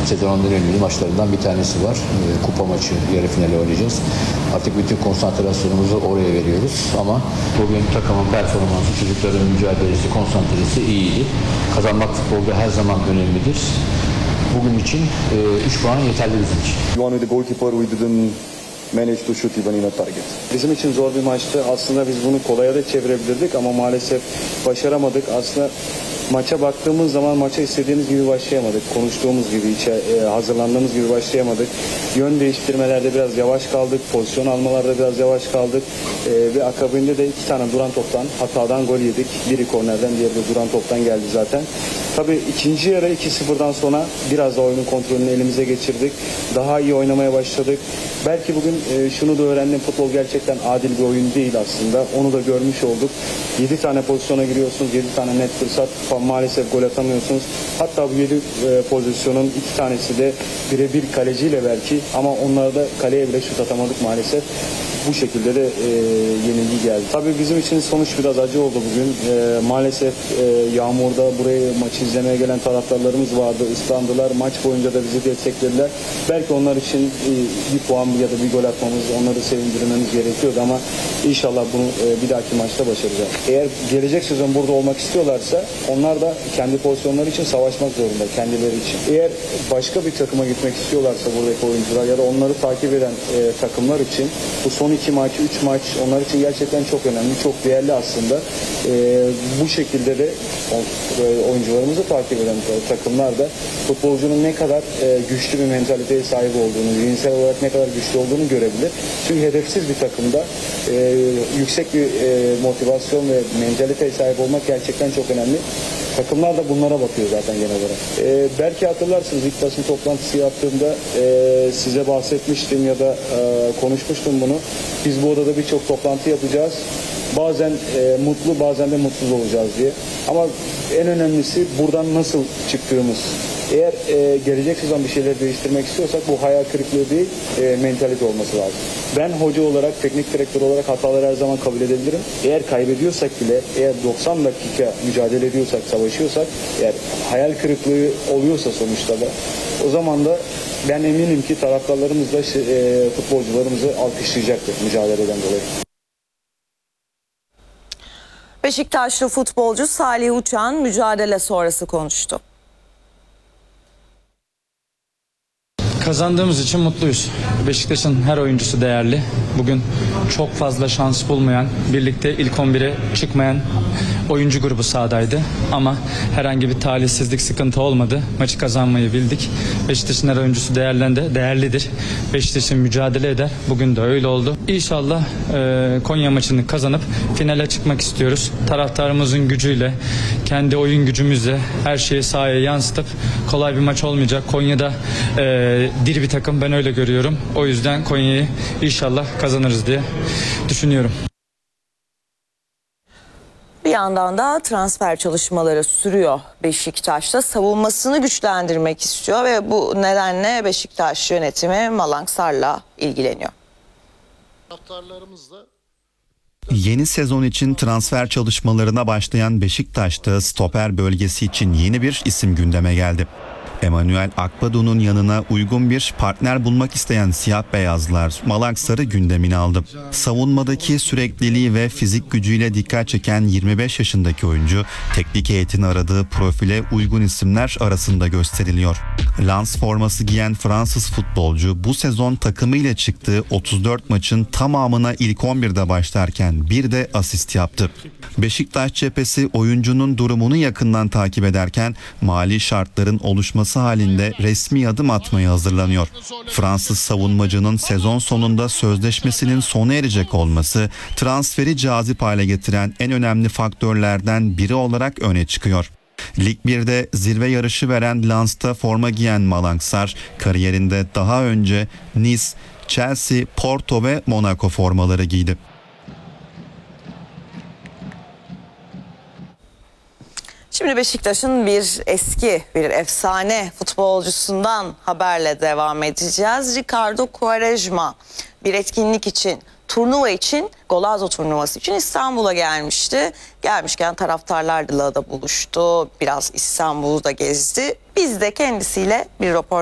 sezonun en önemli maçlarından bir tanesi var. Kupa maçı, yarı finali oynayacağız. Artık bütün konsantrasyonumuzu oraya veriyoruz ama bugün takımın performansı, çocukların mücadelesi, konsantresi iyiydi. Kazanmak futbolda her zaman önemlidir. Bugün için 3 puan yeterli bizim için. One with the goalkeeper, we didn't manage to shoot even in a target. Bizim için zor bir maçtı. Aslında biz bunu kolaya da çevirebilirdik ama maalesef başaramadık. Aslında maça baktığımız zaman maça istediğimiz gibi başlayamadık. Konuştuğumuz gibi, hazırlandığımız gibi başlayamadık. Yön değiştirmelerde biraz yavaş kaldık. Pozisyon almalarda biraz yavaş kaldık. Ve akabinde de 2 tane duran toptan, hatadan gol yedik. Biri kornerden, diğeri de duran toptan geldi zaten. Tabii ikinci yarı 2-0'dan sonra biraz da oyunun kontrolünü elimize geçirdik. Daha iyi oynamaya başladık. Belki bugün şunu da öğrendim. Futbol gerçekten adil bir oyun değil aslında. Onu da görmüş olduk. 7 tane pozisyona giriyorsunuz. 7 tane net fırsat. Maalesef gol atamıyorsunuz. Hatta bu 7 pozisyonun 2 tanesi de birebir kaleciyle belki. Ama onlarda kaleye bile şut atamadık maalesef. Bu şekilde de yenilgi geldi. Tabii bizim için sonuç biraz acı oldu bugün. Maalesef yağmurda buraya maçı izlemeye gelen taraftarlarımız vardı. Islandılar. Maç boyunca da bizi desteklediler. Belki onlar için bir puan ya da bir gol atmamız, onları sevindirmemiz gerekiyordu ama inşallah bunu bir dahaki maçta başaracağız. Eğer gelecek sezon burada olmak istiyorlarsa onlar da kendi pozisyonları için savaşmak zorunda, kendileri için. Eğer başka bir takıma gitmek istiyorlarsa buradaki oyuncular ya da onları takip eden takımlar için bu son 2 maç, 3 maç onlar için gerçekten çok önemli, çok değerli aslında. Bu şekilde de oyuncularımızı takip eden takımlar da futbolcunun ne kadar güçlü bir mentaliteye sahip olduğunu, zihinsel olarak ne kadar güçlü olduğunu görebilir. Çünkü hedefsiz bir takımda yüksek bir motivasyon ve mentaliteye sahip olmak gerçekten çok önemli. Takımlar da bunlara bakıyor zaten genel olarak. Belki hatırlarsınız ilk basın toplantısı yaptığımda size bahsetmiştim ya da konuşmuştum bunu. Biz bu odada birçok toplantı yapacağız. Bazen mutlu bazen de mutsuz olacağız diye. Ama en önemlisi buradan nasıl çıktığımız. Eğer gelecek sezon bir şeyler değiştirmek istiyorsak bu hayal kırıklığı değil, mentalite olması lazım. Ben hoca olarak, teknik direktör olarak hataları her zaman kabul edebilirim. Eğer kaybediyorsak bile, eğer 90 dakika mücadele ediyorsak, savaşıyorsak, eğer hayal kırıklığı oluyorsa sonuçta da o zaman da ben eminim ki taraftarlarımız da futbolcularımızı alkışlayacaktır mücadeleden dolayı. Beşiktaşlı futbolcu Salih Uçan mücadele sonrası konuştu. Kazandığımız için mutluyuz. Beşiktaş'ın her oyuncusu değerli. Bugün çok fazla şans bulmayan, birlikte ilk 11'e çıkmayan oyuncu grubu sahadaydı. Ama herhangi bir talihsizlik, sıkıntı olmadı. Maçı kazanmayı bildik. Beşiktaş'ın her oyuncusu değerlidir. Beşiktaş'ın mücadele eder. Bugün de öyle oldu. İnşallah Konya maçını kazanıp finale çıkmak istiyoruz. Taraftarımızın gücüyle, kendi oyun gücümüzle her şeyi sahaya yansıtıp kolay bir maç olmayacak. Konya'da diri bir takım, ben öyle görüyorum. O yüzden Konya'yı inşallah kazanırız diye düşünüyorum. Bir yandan da transfer çalışmaları sürüyor Beşiktaş'ta. Savunmasını güçlendirmek istiyor ve bu nedenle Beşiktaş yönetimi Malang Sarr'la ilgileniyor. Yeni sezon için transfer çalışmalarına başlayan Beşiktaş'ta stoper bölgesi için yeni bir isim gündeme geldi. Emmanuel Akbadu'nun yanına uygun bir partner bulmak isteyen siyah beyazlar Malang Sarr'ı gündemine aldı. Savunmadaki sürekliliği ve fizik gücüyle dikkat çeken 25 yaşındaki oyuncu teknik heyetin aradığı profile uygun isimler arasında gösteriliyor. Lens forması giyen Fransız futbolcu bu sezon takımıyla çıktığı 34 maçın tamamına ilk 11'de başlarken bir de asist yaptı. Beşiktaş cephesi oyuncunun durumunu yakından takip ederken mali şartların oluşması halinde resmi adım atmaya hazırlanıyor. Fransız savunmacının sezon sonunda sözleşmesinin sona erecek olması transferi cazip hale getiren en önemli faktörlerden biri olarak öne çıkıyor. Lig 1'de zirve yarışı veren Lens'ta forma giyen Malang Sarr kariyerinde daha önce Nice, Chelsea, Porto ve Monaco formaları giydi. Şimdi Beşiktaş'ın bir efsane futbolcusundan haberle devam edeceğiz. Ricardo Quaresma bir etkinlik için, turnuva için, Golazo turnuvası için İstanbul'a gelmişti. Gelmişken taraftarlarla da buluştu. Biraz İstanbul'u da gezdi. Biz de kendisiyle bir röportaj